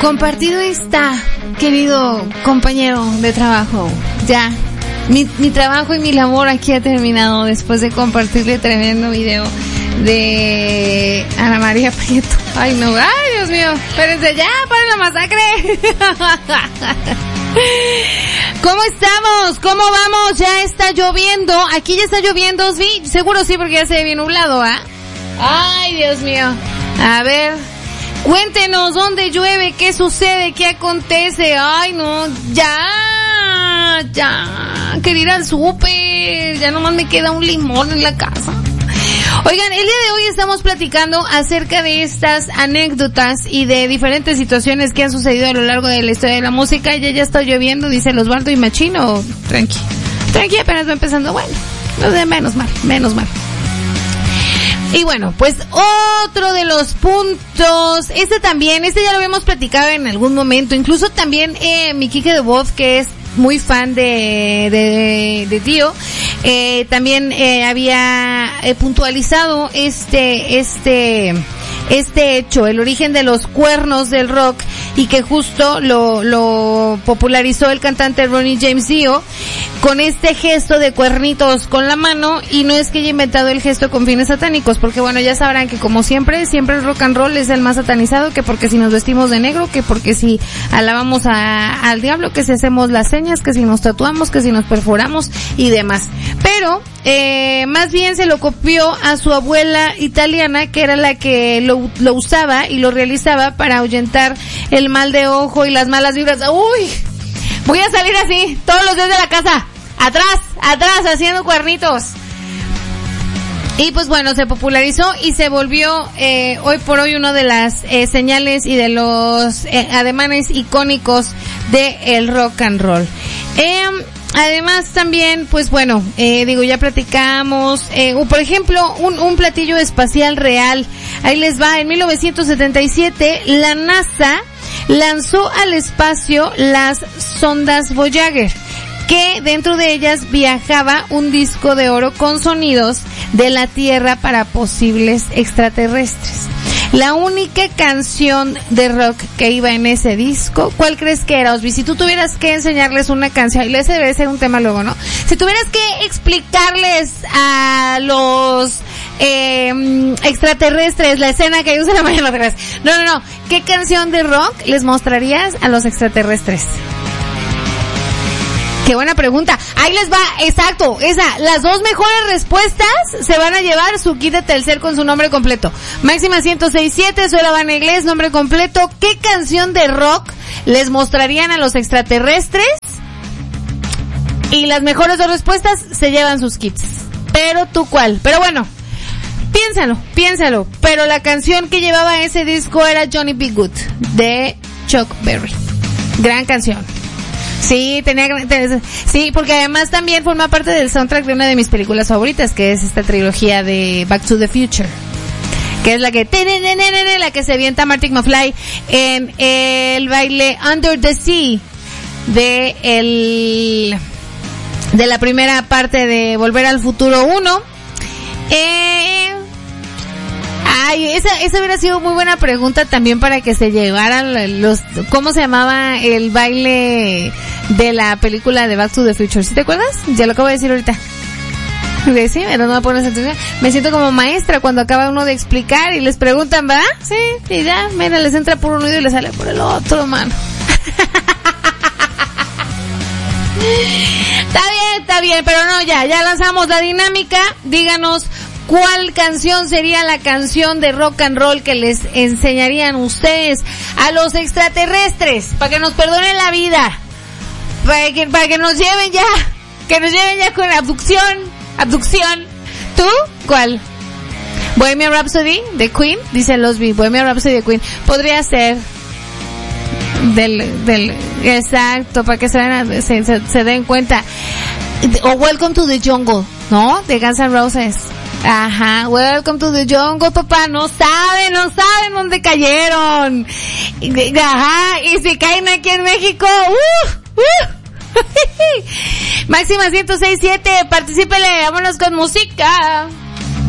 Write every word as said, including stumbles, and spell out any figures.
Compartido está, querido compañero de trabajo. Ya, mi, mi trabajo y mi labor aquí ha terminado después de compartirle tremendo video de Ana María Prieto. Ay, no, ay, Dios mío, espérense ya, para la masacre. ¿Cómo estamos? ¿Cómo vamos? Ya está lloviendo. Aquí ya está lloviendo, ¿sí? Seguro sí, porque ya se ve bien nublado, ¿ah? Ay, Dios mío. A ver, cuéntenos dónde llueve, qué sucede, qué acontece. Ay, no, ya, ya. Quiero ir al súper. Ya nomás me queda un limón en la casa. Oigan, el día de hoy estamos platicando acerca de estas anécdotas y de diferentes situaciones que han sucedido a lo largo de la historia de la música. Ya ya está lloviendo, dice el Osvaldo y Machino. Tranqui, tranqui, apenas va empezando. Bueno, no de menos mal, menos mal. Y bueno, pues otro de los puntos, este también, este ya lo habíamos platicado en algún momento, incluso también eh, mi Quique de voz, que es muy fan de de, de Tío, eh, también eh, había eh, puntualizado este este este hecho, el origen de los cuernos del rock, y que justo lo lo popularizó el cantante Ronnie James Dio con este gesto de cuernitos con la mano. Y no es que haya inventado el gesto con fines satánicos, porque bueno, ya sabrán que como siempre, siempre el rock and roll es el más satanizado, que porque si nos vestimos de negro, que porque si alabamos a, al diablo, que si hacemos las señas, que si nos tatuamos, que si nos perforamos y demás. Pero eh, más bien se lo copió a su abuela italiana, que era la que lo, lo usaba y lo realizaba para ahuyentar el mal de ojo y las malas vibras. ¡Uy! Voy a salir así todos los días de la casa, atrás, atrás, haciendo cuernitos. Y pues bueno, se popularizó y se volvió eh, hoy por hoy uno de las eh, señales y de los eh, ademanes icónicos de el rock and roll. Eh, además también, pues bueno, eh, digo, ya platicamos, eh, por ejemplo, un, un platillo espacial real. Ahí les va, en mil novecientos setenta y siete, la NASA lanzó al espacio las sondas Voyager, que dentro de ellas viajaba un disco de oro con sonidos de la Tierra para posibles extraterrestres. La única canción de rock que iba en ese disco, ¿cuál crees que era, Osby? Si tú tuvieras que enseñarles una canción, y ese debe ser un tema luego, ¿no? Si tuvieras que explicarles a los eh, extraterrestres la escena que usa la mañana atrás, no, no, no, ¿qué canción de rock les mostrarías a los extraterrestres? Qué buena pregunta. Ahí les va, exacto, esa. Las dos mejores respuestas se van a llevar su kit de Telcel con su nombre completo. Máxima ciento seis punto siete, soy la Van Inglés, nombre completo. ¿Qué canción de rock les mostrarían a los extraterrestres? Y las mejores dos respuestas se llevan sus kits. Pero tú, ¿cuál? Pero bueno, piénsalo, piénsalo. Pero la canción que llevaba ese disco era Johnny B. Good, de Chuck Berry. Gran canción. Sí, tenía, tenía, sí, porque además también forma parte del soundtrack de una de mis películas favoritas, que es esta trilogía de Back to the Future, que es la que, la que se avienta Marty McFly en el baile Under the Sea de el, de la primera parte de Volver al Futuro uno. Eh, Ay, esa, esa hubiera sido muy buena pregunta también para que se llevaran los, ¿cómo se llamaba el baile de la película de Back to the Future? ¿Sí te acuerdas? Ya lo acabo de decir ahorita. Sí, pero no me pones atención. Me siento como maestra cuando acaba uno de explicar y les preguntan, ¿verdad? Sí, y ya, mira, les entra por un oído y les sale por el otro, mano. Está bien, está bien, pero no, ya, ya lanzamos la dinámica. Díganos, ¿cuál canción sería la canción de rock and roll que les enseñarían ustedes a los extraterrestres? Para que nos perdonen la vida. Para que, para que nos lleven ya. Que nos lleven ya con abducción. Abducción. ¿Tú? ¿Cuál? Bohemian Rhapsody de Queen. Dice Losby. Bohemian Rhapsody de Queen. Podría ser del, del, exacto, para que se, den, se, se, se den cuenta. O Welcome to the Jungle, ¿no? De Guns N' Roses. Ajá, Welcome to the Jungle, papá. No saben, no saben dónde cayeron. Ajá, y si caen aquí en México, uh, uh. Máxima ciento seis punto siete, particípele, vámonos con música.